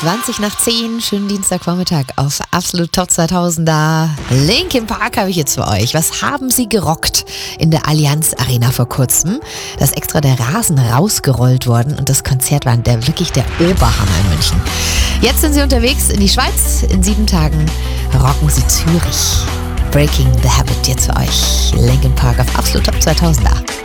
20 nach 10, schönen Dienstagvormittag auf Absolut Top 2000er. Linkin Park habe ich jetzt für euch. Was haben sie gerockt in der Allianz Arena vor kurzem? Da ist extra der Rasen rausgerollt worden und das Konzert war wirklich der Oberhammer in München. Jetzt sind sie unterwegs in die Schweiz. In 7 Tagen rocken sie Zürich. Breaking the Habit jetzt für euch. Linkin Park auf Absolut Top 2000er.